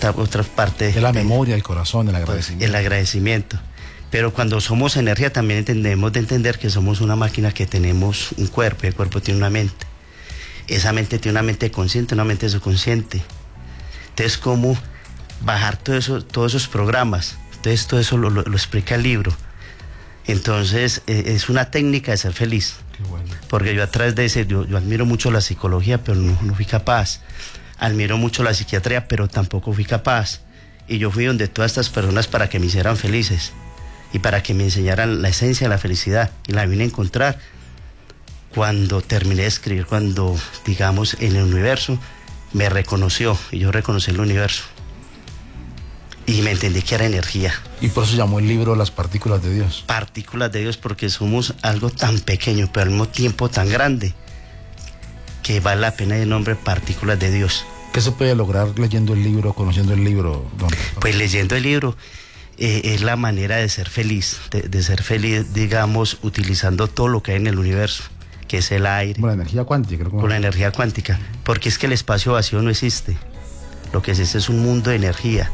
otra parte. Es la memoria, el corazón, el agradecimiento. El agradecimiento. Pero cuando somos energía también debemos de entender que somos una máquina que tenemos un cuerpo, y el cuerpo tiene una mente. Esa mente tiene una mente consciente, una mente subconsciente. Entonces, ¿cómo bajar todos esos programas? Entonces, todo eso lo explica el libro. Entonces, es una técnica de ser feliz. Qué bueno. Porque yo a través de ese, yo admiro mucho la psicología, pero no fui capaz. Admiro mucho la psiquiatría, pero tampoco fui capaz. Y yo fui donde todas estas personas para que me hicieran felices y para que me enseñaran la esencia de la felicidad. Y la vine a encontrar cuando terminé de escribir, cuando, digamos, en el universo me reconoció y yo reconocí el universo. Y me entendí que era energía. Y por eso llamó el libro Las Partículas de Dios. Partículas de Dios, porque somos algo tan pequeño, pero al mismo tiempo tan grande, que vale la pena el nombre Partículas de Dios. ¿Qué se puede lograr leyendo el libro, conociendo el libro, don? Pues leyendo el libro es la manera de ser feliz, de ser feliz, digamos, utilizando todo lo que hay en el universo, que es el aire. Con la energía cuántica. Con la energía cuántica, porque es que el espacio vacío no existe. Lo que existe es un mundo de energía.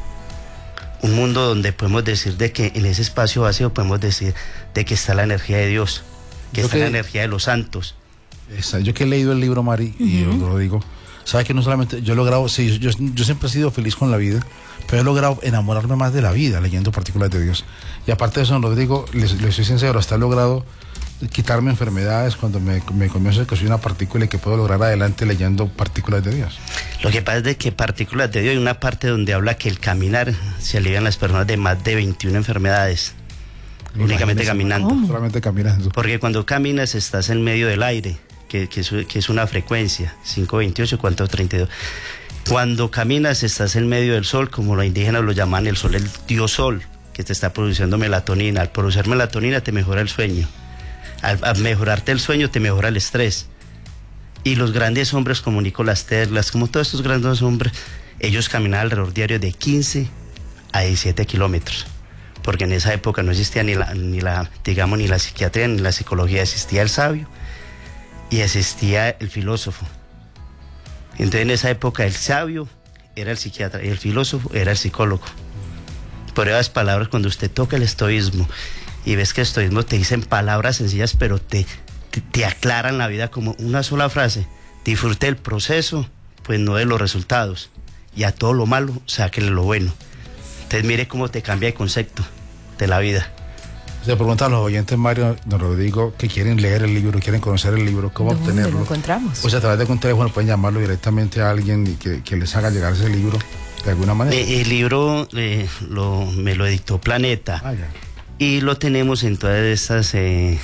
Un mundo donde podemos decir de que en ese espacio vacío podemos decir de que está la energía de Dios, que está la energía de los santos. Yo que he leído el libro, Mari, y yo lo digo, sabe que no solamente yo he logrado, sí, yo siempre he sido feliz con la vida, pero he logrado enamorarme más de la vida leyendo Partículas de Dios. Y aparte de eso, don Rodrigo, les soy sincero, hasta he logrado quitarme enfermedades cuando me comienzo que soy una partícula y que puedo lograr adelante leyendo Partículas de Dios. Lo que pasa es de que Partículas de Dios hay una parte donde habla que el caminar se alivian las personas de más de 21 enfermedades. Únicamente caminando. Solamente caminando. Porque cuando caminas estás en medio del aire, que es una frecuencia, 528, 432. Cuando caminas estás en medio del sol, como los indígenas lo llaman el sol, el dios sol, que te está produciendo melatonina. Al producir melatonina te mejora el sueño. Al mejorarte el sueño te mejora el estrés. Y los grandes hombres como Nicolás Tesla, como todos estos grandes hombres, ellos caminaban alrededor diario de 15 a 17 kilómetros. Porque en esa época no existía ni la psiquiatría ni la psicología, existía el sabio y existía el filósofo. Entonces en esa época el sabio era el psiquiatra y el filósofo era el psicólogo. Por esas palabras, cuando usted toca el estoísmo y ves que el estoísmo te dicen palabras sencillas, pero te aclaran la vida como una sola frase: disfrute el proceso, pues no de los resultados, y a todo lo malo sáquele lo bueno. Entonces mire cómo te cambia el concepto de la vida. Se preguntan a los oyentes, Mario, don Rodrigo, que quieren leer el libro, quieren conocer el libro, ¿cómo obtenerlo? ¿Dónde lo encontramos? Pues a través de un teléfono pueden llamarlo directamente a alguien y que les haga llegar ese libro de alguna manera. El libro me lo editó Planeta. Ya. Y lo tenemos en todas estas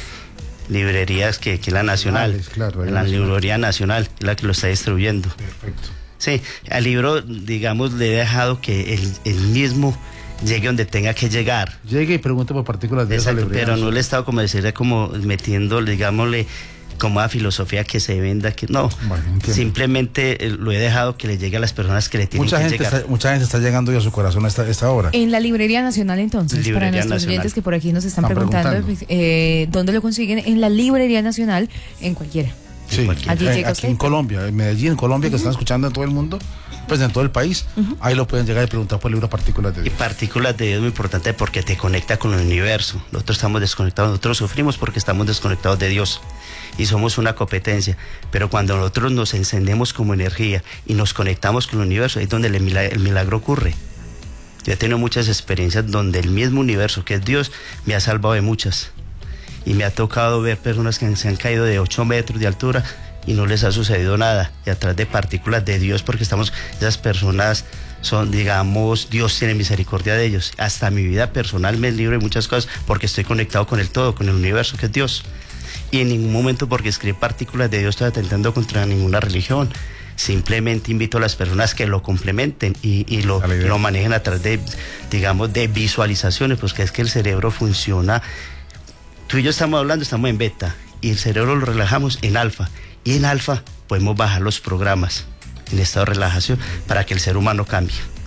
librerías que es la Nacional. Claro, la Librería Nacional, la que lo está distribuyendo. Perfecto. Sí, al libro, digamos, le he dejado que el mismo llegue donde tenga que llegar. Llegue y pregunte por Partículas de Dios. Exacto, pero no le he estado como decirle, como metiendo, digámosle, como a filosofía que se venda, que no. Bueno, simplemente lo he dejado que le llegue a las personas que le tienen que llegar. Mucha gente está llegando ya a su corazón a esta hora. En la Librería Nacional, entonces, Librería para nuestros Nacional. oyentes que por aquí nos están preguntando. ¿Dónde lo consiguen? En la Librería Nacional, en cualquiera. Sí, aquí en Colombia, en Medellín, en Colombia, que están escuchando en todo el mundo, pues en todo el país, ahí lo pueden llegar y preguntar por el libro Partículas de Dios. Y Partículas de Dios es muy importante porque te conecta con el universo. Nosotros estamos desconectados, nosotros sufrimos porque estamos desconectados de Dios y somos una competencia, pero cuando nosotros nos encendemos como energía y nos conectamos con el universo, es donde el milagro ocurre. Yo he tenido muchas experiencias donde el mismo universo, que es Dios, me ha salvado de muchas. Y me ha tocado ver personas que se han caído de 8 metros de altura y no les ha sucedido nada. Y a través de Partículas de Dios, porque esas personas son, digamos, Dios tiene misericordia de ellos. Hasta mi vida personal me libro de muchas cosas porque estoy conectado con el todo, con el universo que es Dios. Y en ningún momento, porque escribir Partículas de Dios, estoy atentando contra ninguna religión. Simplemente invito a las personas que lo complementen y lo manejen a través de, digamos, de visualizaciones, pues que es que el cerebro funciona. Tú y yo estamos hablando, estamos en beta, y el cerebro lo relajamos en alfa, y en alfa podemos bajar los programas en estado de relajación para que el ser humano cambie.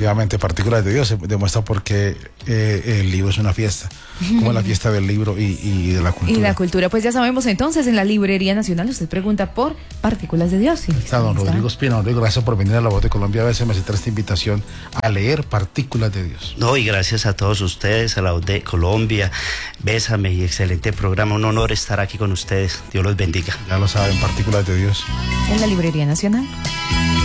Efectivamente, Partículas de Dios se demuestra porque el libro es una fiesta, como la fiesta del libro y de la cultura. Y la cultura, pues ya sabemos entonces, en la Librería Nacional usted pregunta por Partículas de Dios. Está don Rodrigo Espina. Rodrigo, gracias por venir a La Voz de Colombia. A veces me aceptar esta invitación a leer Partículas de Dios. No, y gracias a todos ustedes, a La Voz de Colombia. Bésame y excelente programa. Un honor estar aquí con ustedes. Dios los bendiga. Ya lo saben, Partículas de Dios. En la Librería Nacional.